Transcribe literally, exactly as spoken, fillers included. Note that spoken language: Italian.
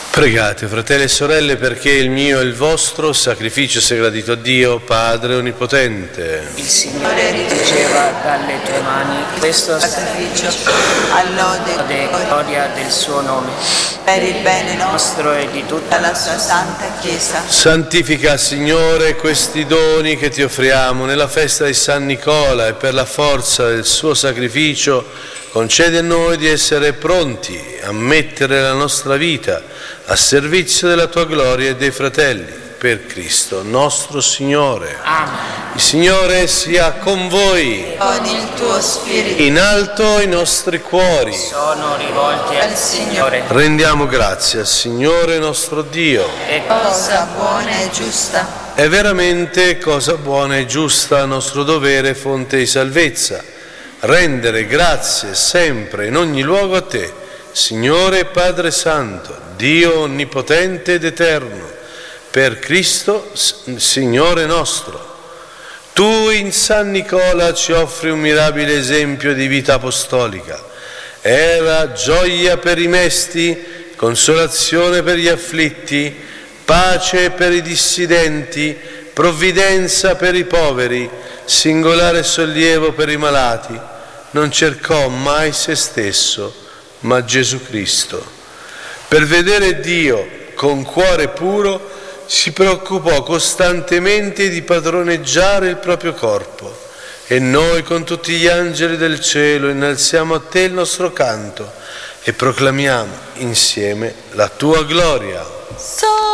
Pregate, fratelli e sorelle, perché il mio e il vostro sacrificio sia gradito a Dio, Padre Onnipotente. Il Signore riceva dalle tue mani questo sacrificio all'ode e gloria del suo nome, per il bene nostro e di tutta la sua santa Chiesa. Santifica, Signore, questi doni che ti offriamo nella festa di San Nicola e per la forza del suo sacrificio concede a noi di essere pronti a mettere la nostra vita a servizio della tua gloria e dei fratelli, per Cristo nostro Signore. Amen. Il Signore sia con voi. Con il tuo spirito. In alto i nostri cuori. Sono rivolti al Signore. Rendiamo grazie al Signore nostro Dio. E Cosa buona e giusta. È veramente cosa buona e giusta, nostro dovere, fonte di salvezza, rendere grazie sempre in ogni luogo a te, Signore Padre Santo, Dio onnipotente ed eterno, per Cristo Signore nostro. Tu in San Nicola ci offri un mirabile esempio di vita apostolica. Era gioia per i mesti, consolazione per gli afflitti, pace per i dissidenti, provvidenza per i poveri, singolare sollievo per i malati. Non cercò mai se stesso, ma Gesù Cristo. Per vedere Dio con cuore puro si preoccupò costantemente di padroneggiare il proprio corpo. E noi con tutti gli angeli del cielo innalziamo a te il nostro canto e proclamiamo insieme la tua gloria.